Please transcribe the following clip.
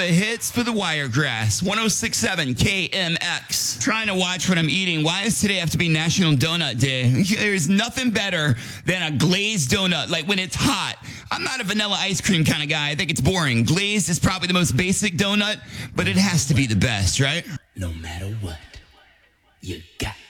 hits for the Wiregrass. 1067 KMX. Trying to watch what I'm eating. Why does today have to be National Donut Day? There's nothing better than a glazed donut, like when it's hot. I'm not a vanilla ice cream kind of guy. I think it's boring. Glazed is probably the most basic donut, but it has to be the best, right? No matter what, you got